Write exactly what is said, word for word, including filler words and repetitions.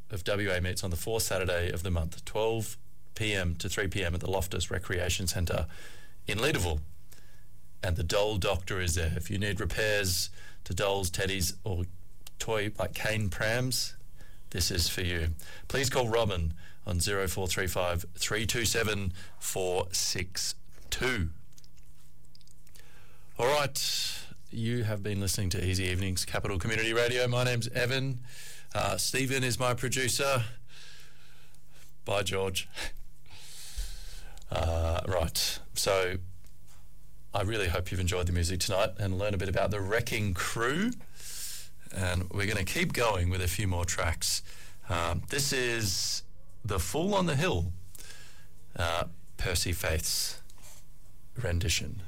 of W A meets on the fourth Saturday of the month, twelve p.m. to three p.m. at the Loftus Recreation Centre in Leederville. And the Doll Doctor is there. If you need repairs to dolls, teddies, or toy like cane prams, this is for you. Please call Robin on zero four three five, three two seven, four six two. All right, you have been listening to Easy Evenings, Capital Community Radio. My name's Evan. Uh, Stephen is my producer. Bye, George. Uh, right, so I really hope you've enjoyed the music tonight and learned a bit about the Wrecking Crew. And we're going to keep going with a few more tracks. Um, this is The Fool on the Hill, uh, Percy Faith's rendition.